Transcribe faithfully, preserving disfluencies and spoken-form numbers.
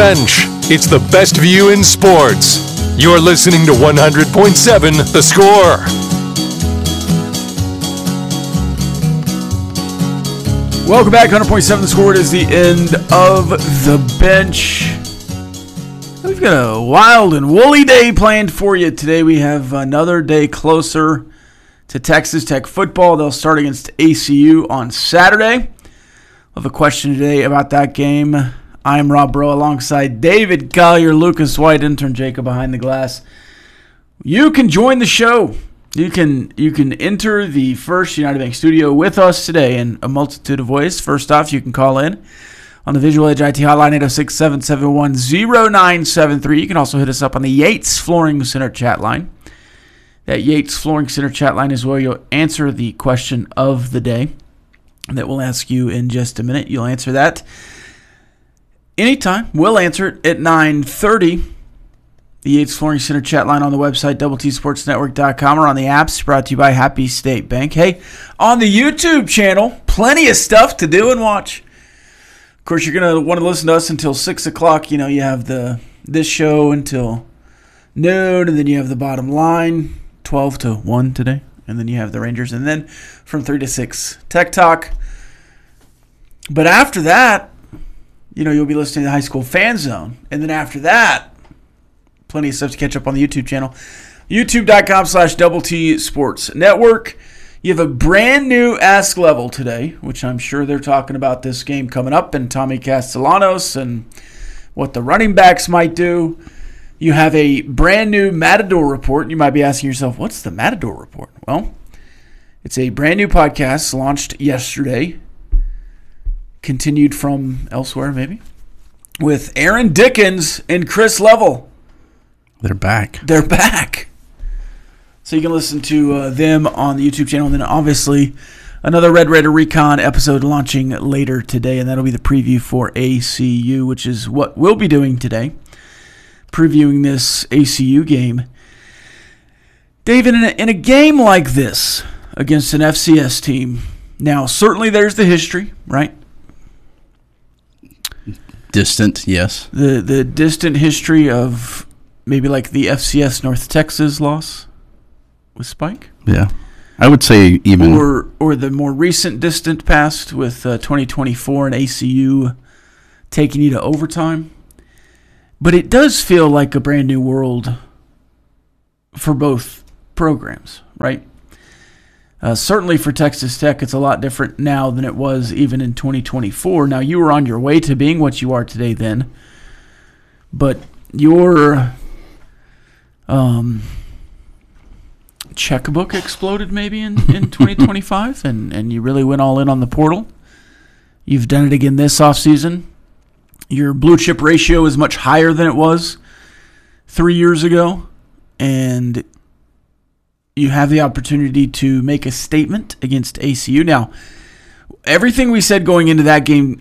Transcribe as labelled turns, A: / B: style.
A: Bench. It's the best view in sports. You're listening to one hundred point seven The Score.
B: Welcome back. one hundred point seven The Score. It is the end of the bench. We've got a wild and woolly day planned for you today. We have another day closer to Texas Tech football. They'll start against A C U on Saturday. We'll have a question today about that game. I'm Rob Bro alongside David Collier, Lucas White, intern Jacob behind the glass. You can join the show. You can you can enter the First United Bank studio with us today in a multitude of ways. First off, you can call in on the Visual Edge I T hotline, eight oh six, seven seven one, oh nine seven three. You can also hit us up on the Yates Flooring Center chat line. That Yates Flooring Center chat line is where you'll answer the question of the day that we'll ask you in just a minute. You'll answer that anytime. We'll answer it at nine thirty. The Yates Flooring Center chat line on the website, double t sports network dot com, or on the apps brought to you by Happy State Bank. Hey, on the YouTube channel, plenty of stuff to do and watch. Of course, you're going to want to listen to us until six o'clock. You know, you have the this show until noon, and then you have the bottom line, twelve to one today. And then you have the Rangers. And then from three to six, Tech Talk. But after that, you know, you'll be listening to the High School Fan Zone. And then after that, plenty of stuff to catch up on the YouTube channel. YouTube.com slash Double T Sports Network. You have a brand new Ask Level today, which I'm sure they're talking about this game coming up and Tommy Castellanos and what the running backs might do. You have a brand new Matador Report. You might be asking yourself, what's the Matador Report? Well, it's a brand new podcast launched yesterday, continued from elsewhere maybe, with Aaron Dickens and Chris Level.
C: They're back.
B: They're back. So you can listen to uh, them on the YouTube channel. And then obviously another Red Raider Recon episode launching later today. And that'll be the preview for A C U, which is what we'll be doing today. Previewing this A C U game. David, in a, in a game like this against an F C S team, now certainly there's the history, right?
C: Distant, yes.
B: The the distant history of maybe like the F C S North Texas loss with Spike.
C: Yeah, I would say even
B: or or the more recent distant past with uh, twenty twenty-four and A C U taking you to overtime. But it does feel like a brand new world for both programs, right? Uh, certainly for Texas Tech, it's a lot different now than it was even in twenty twenty-four. Now, you were on your way to being what you are today then, but your um, checkbook exploded maybe in, in twenty twenty-five, and, and you really went all in on the portal. You've done it again this offseason. Your blue chip ratio is much higher than it was three years ago, and you have the opportunity to make a statement against A C U. Now, everything we said going into that game